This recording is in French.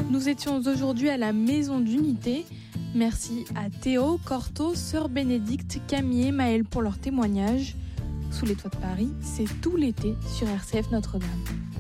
Nous étions aujourd'hui à la Maison d'Unité. Merci à Théo, Corto, Sœur Bénédicte, Camille et Maëlle pour leur témoignage. Sous les toits de Paris, c'est tout l'été sur RCF Notre-Dame.